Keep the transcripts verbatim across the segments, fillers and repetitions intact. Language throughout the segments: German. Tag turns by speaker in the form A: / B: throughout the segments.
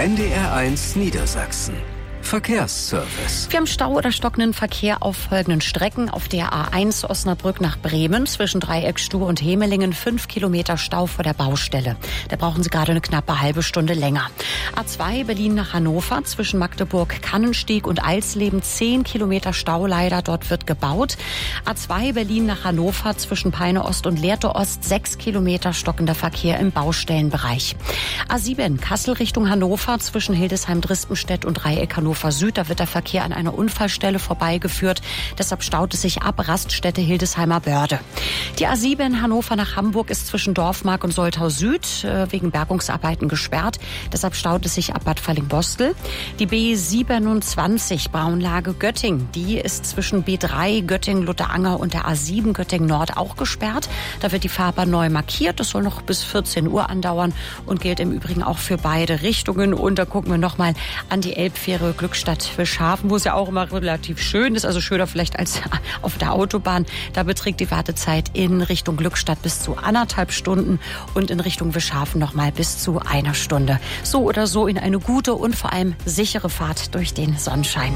A: N D R eins Niedersachsen. Verkehrsservice.
B: Wir haben Stau oder stockenden Verkehr auf folgenden Strecken. Auf der A eins Osnabrück nach Bremen zwischen Dreieckstuhl und Hemelingen fünf Kilometer Stau vor der Baustelle. Da brauchen Sie gerade eine knappe halbe Stunde länger. A zwei Berlin nach Hannover zwischen Magdeburg, Kannenstieg und Alsleben zehn Kilometer Stau leider. Dort wird gebaut. A zwei Berlin nach Hannover zwischen Peine Ost und Lehrte Ost sechs Kilometer stockender Verkehr im Baustellenbereich. A sieben Kassel Richtung Hannover zwischen Hildesheim-Drispenstedt und Dreieck Hannover Süd, da wird der Verkehr an einer Unfallstelle vorbeigeführt. Deshalb staut es sich ab, Raststätte Hildesheimer Börde. Die A sieben Hannover nach Hamburg ist zwischen Dorfmark und Soltau Süd äh, wegen Bergungsarbeiten gesperrt. Deshalb staut es sich ab Bad Falling-Bostel. Die B siebenundzwanzig Braunlage Göttingen, die ist zwischen B drei Göttingen-Lutteranger und der A sieben Göttingen-Nord auch gesperrt. Da wird die Fahrbahn neu markiert. Das soll noch bis vierzehn Uhr andauern und gilt im Übrigen auch für beide Richtungen. Und da gucken wir nochmal an die Elbfähre Glückstadt-Fischhafen, wo es ja auch immer relativ schön ist, also schöner vielleicht als auf der Autobahn. Da beträgt die Wartezeit in Richtung Glückstadt bis zu anderthalb Stunden und in Richtung Fischhafen nochmal bis zu einer Stunde. So oder so in eine gute und vor allem sichere Fahrt durch den Sonnenschein.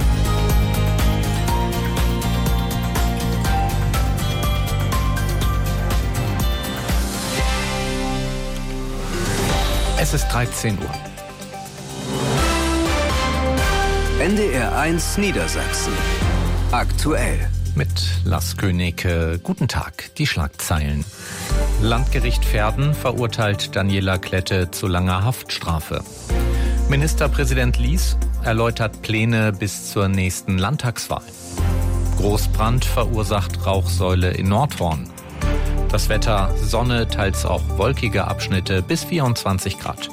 C: Es ist dreizehn Uhr.
A: N D R eins Niedersachsen. Aktuell.
C: Mit Lars König. Guten Tag. Die Schlagzeilen. Landgericht Verden verurteilt Daniela Klette zu langer Haftstrafe. Ministerpräsident Lies erläutert Pläne bis zur nächsten Landtagswahl. Großbrand verursacht Rauchsäule in Nordhorn. Das Wetter: Sonne, teils auch wolkige Abschnitte bis vierundzwanzig Grad.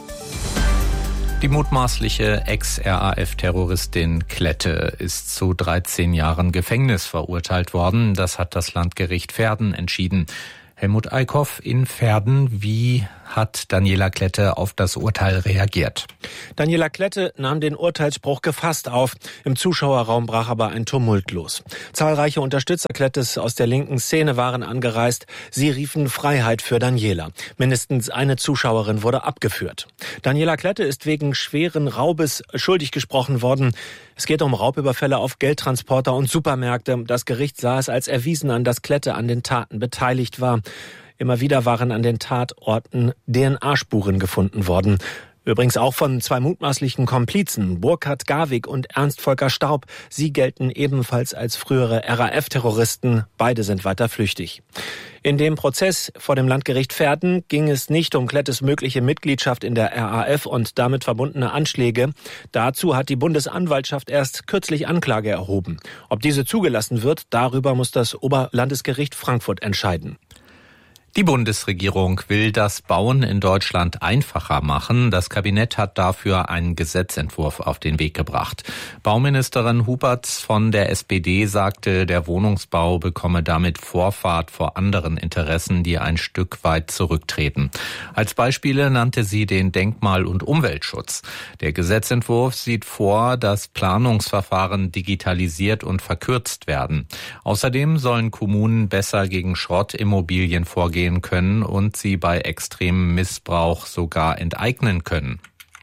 C: Die mutmaßliche Ex-R A F-Terroristin Klette ist zu dreizehn Jahren Gefängnis verurteilt worden. Das hat das Landgericht Verden entschieden. Helmut Eickhoff in Verden. Wie hat Daniela Klette auf das Urteil reagiert?
D: Daniela Klette nahm den Urteilsspruch gefasst auf. Im Zuschauerraum brach aber ein Tumult los. Zahlreiche Unterstützer Klettes aus der linken Szene waren angereist. Sie riefen Freiheit für Daniela. Mindestens eine Zuschauerin wurde abgeführt. Daniela Klette ist wegen schweren Raubes schuldig gesprochen worden. Es geht um Raubüberfälle auf Geldtransporter und Supermärkte. Das Gericht sah es als erwiesen an, dass Klette an den Taten beteiligt war. Immer wieder waren an den Tatorten D N A-Spuren gefunden worden. Übrigens auch von zwei mutmaßlichen Komplizen, Burkhard Garwig und Ernst Volker Staub. Sie gelten ebenfalls als frühere R A F-Terroristen. Beide sind weiter flüchtig. In dem Prozess vor dem Landgericht Verden ging es nicht um Klettes mögliche Mitgliedschaft in der R A F und damit verbundene Anschläge. Dazu hat die Bundesanwaltschaft erst kürzlich Anklage erhoben. Ob diese zugelassen wird, darüber muss das Oberlandesgericht Frankfurt entscheiden.
C: Die Bundesregierung will das Bauen in Deutschland einfacher machen. Das Kabinett hat dafür einen Gesetzentwurf auf den Weg gebracht. Bauministerin Huberts von der S P D sagte, der Wohnungsbau bekomme damit Vorfahrt vor anderen Interessen, die ein Stück weit zurücktreten. Als Beispiele nannte sie den Denkmal- und Umweltschutz. Der Gesetzentwurf sieht vor, dass Planungsverfahren digitalisiert und verkürzt werden. Außerdem sollen Kommunen besser gegen Schrottimmobilien vorgehen können und sie bei extremem Missbrauch sogar enteignen können.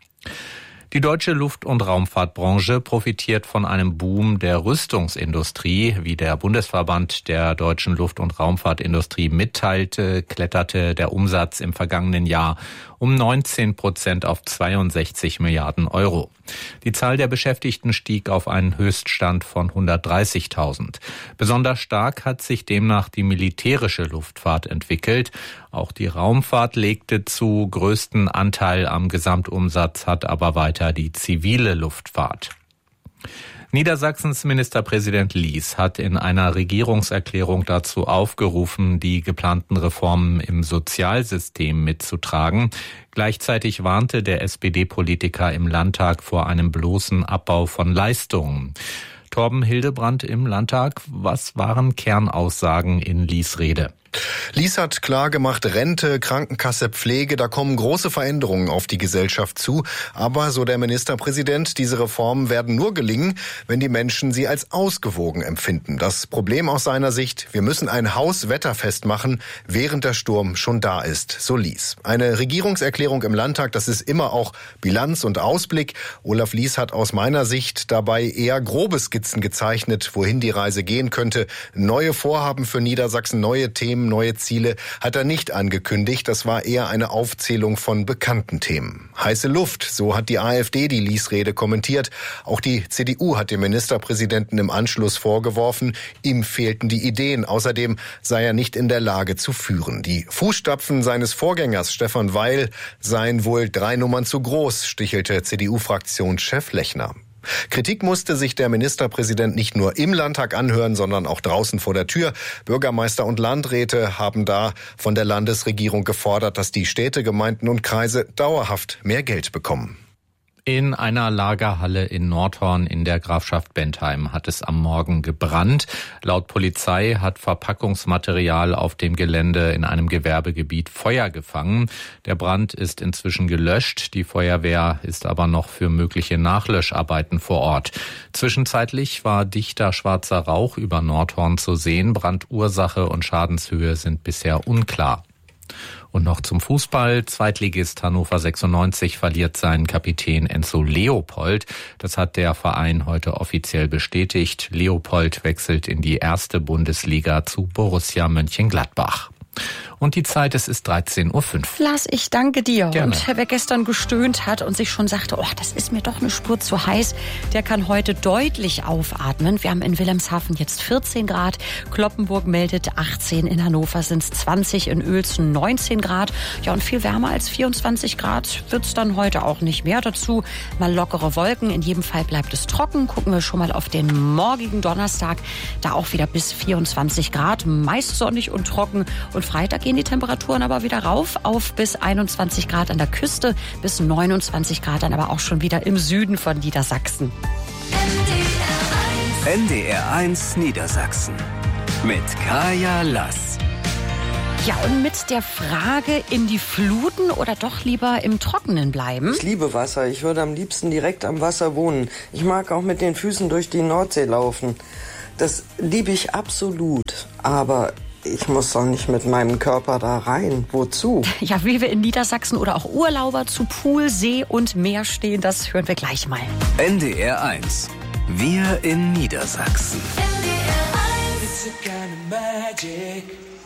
C: Die deutsche Luft- und Raumfahrtbranche profitiert von einem Boom der Rüstungsindustrie. Wie der Bundesverband der deutschen Luft- und Raumfahrtindustrie mitteilte, kletterte der Umsatz im vergangenen Jahr um neunzehn Prozent auf zweiundsechzig Milliarden Euro. Die Zahl der Beschäftigten stieg auf einen Höchststand von hundertdreißigtausend. Besonders stark hat sich demnach die militärische Luftfahrt entwickelt. Auch die Raumfahrt legte zu. Größten Anteil am Gesamtumsatz hat aber weiter die zivile Luftfahrt. Niedersachsens Ministerpräsident Lies hat in einer Regierungserklärung dazu aufgerufen, die geplanten Reformen im Sozialsystem mitzutragen. Gleichzeitig warnte der S P D-Politiker im Landtag vor einem bloßen Abbau von Leistungen. Torben Hildebrand im Landtag, was waren Kernaussagen in Lies' Rede?
E: Lies hat klargemacht, Rente, Krankenkasse, Pflege, da kommen große Veränderungen auf die Gesellschaft zu. Aber, so der Ministerpräsident, diese Reformen werden nur gelingen, wenn die Menschen sie als ausgewogen empfinden. Das Problem aus seiner Sicht, wir müssen ein Haus wetterfest machen, während der Sturm schon da ist, so Lies. Eine Regierungserklärung im Landtag, das ist immer auch Bilanz und Ausblick. Olaf Lies hat aus meiner Sicht dabei eher grobe Skizzen gezeichnet, wohin die Reise gehen könnte. Neue Vorhaben für Niedersachsen, neue Themen, neue Ziele hat er nicht angekündigt. Das war eher eine Aufzählung von bekannten Themen. Heiße Luft, so hat die AfD die Lies-Rede kommentiert. Auch die C D U hat dem Ministerpräsidenten im Anschluss vorgeworfen, ihm fehlten die Ideen. Außerdem sei er nicht in der Lage zu führen. Die Fußstapfen seines Vorgängers Stefan Weil seien wohl drei Nummern zu groß, stichelte C D U-Fraktionschef Lechner. Kritik musste sich der Ministerpräsident nicht nur im Landtag anhören, sondern auch draußen vor der Tür. Bürgermeister und Landräte haben da von der Landesregierung gefordert, dass die Städte, Gemeinden und Kreise dauerhaft mehr Geld bekommen.
C: In einer Lagerhalle in Nordhorn in der Grafschaft Bentheim hat es am Morgen gebrannt. Laut Polizei hat Verpackungsmaterial auf dem Gelände in einem Gewerbegebiet Feuer gefangen. Der Brand ist inzwischen gelöscht. Die Feuerwehr ist aber noch für mögliche Nachlöscharbeiten vor Ort. Zwischenzeitlich war dichter schwarzer Rauch über Nordhorn zu sehen. Brandursache und Schadenshöhe sind bisher unklar. Und noch zum Fußball. Zweitligist Hannover sechsundneunzig verliert seinen Kapitän Enzo Leopold. Das hat der Verein heute offiziell bestätigt. Leopold wechselt in die erste Bundesliga zu Borussia Mönchengladbach. Und die Zeit, es ist dreizehn Uhr fünf.
B: Lars, ich danke dir.
C: Gerne.
B: Und wer gestern gestöhnt hat und sich schon sagte, oh, das ist mir doch eine Spur zu heiß, der kann heute deutlich aufatmen. Wir haben in Wilhelmshaven jetzt vierzehn Grad, Cloppenburg meldet achtzehn, in Hannover sind es zwanzig, in Uelzen neunzehn Grad. Ja, und viel wärmer als vierundzwanzig Grad wird's dann heute auch nicht mehr. Dazu mal lockere Wolken. In jedem Fall bleibt es trocken. Gucken wir schon mal auf den morgigen Donnerstag. Da auch wieder bis vierundzwanzig Grad, meist sonnig und trocken. Und Freitag gehen die Temperaturen aber wieder rauf auf bis einundzwanzig Grad an der Küste, bis neunundzwanzig Grad dann aber auch schon wieder im Süden von Niedersachsen.
A: N D R eins Niedersachsen mit Kaya Lass.
B: Ja, und mit der Frage, in die Fluten oder doch lieber im Trockenen bleiben?
F: Ich liebe Wasser. Ich würde am liebsten direkt am Wasser wohnen. Ich mag auch mit den Füßen durch die Nordsee laufen. Das liebe ich absolut. Aber ich muss doch nicht mit meinem Körper da rein. Wozu?
B: Ja, wie wir in Niedersachsen oder auch Urlauber zu Pool, See und Meer stehen, das hören wir gleich mal.
A: N D R eins. Wir in Niedersachsen.
G: N D R eins. It's a kind of magic.